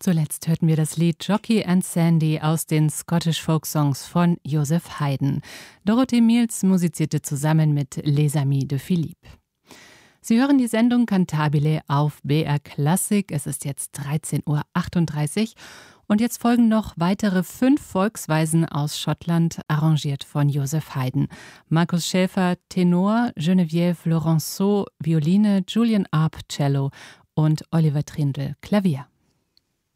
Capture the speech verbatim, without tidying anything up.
Zuletzt hörten wir das Lied Jockey and Sandy aus den Scottish Folk Songs von Joseph Haydn. Dorothee Miels musizierte zusammen mit Les Amis de Philippe. Sie hören die Sendung Cantabile auf B R Klassik. Es ist jetzt dreizehn Uhr achtunddreißig und jetzt folgen noch weitere fünf Volksweisen aus Schottland, arrangiert von Joseph Haydn. Markus Schäfer, Tenor, Geneviève Laurenceau, Violine, Julian Arp, Cello und Oliver Trindle, Klavier.